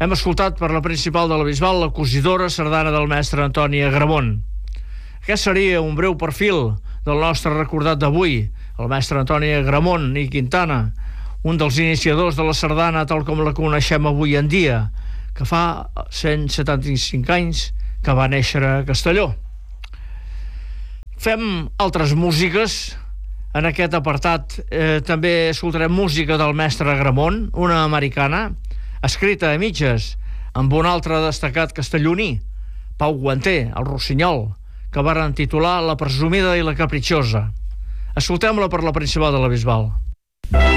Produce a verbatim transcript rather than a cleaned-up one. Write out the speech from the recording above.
Hem escoltat per la principal de la Bisbal la cosidora sardana del mestre Antoni Agramont. Aquest seria un breu perfil del nostre recordat d'avui, el mestre Antoni Agramont i Quintana, un dels iniciadors de la sardana tal com la coneixem avui en dia, que fa cent setanta-cinc anys que va néixer a Castelló. Fem altres músiques. En aquest apartat eh, també escoltarem música del mestre Agramont, una americana, escrita a mitges amb un altre destacat castelloní, Pau Guanter, el Rossinyol, que varen titular La presumida i la capritxosa. Escoltem-la per la principal de la Bisbal.